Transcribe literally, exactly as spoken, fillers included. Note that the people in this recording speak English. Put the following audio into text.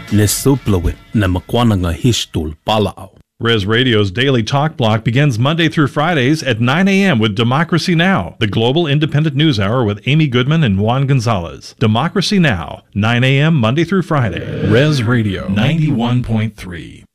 le suplawit na makwana nga histul palaaw. Res Radio's Daily Talk Block begins Monday through Fridays at nine a.m. with Democracy Now!, the global independent news hour with Amy Goodman and Juan Gonzalez. Democracy Now!, nine a.m. Monday through Friday. Res Radio ninety-one point three.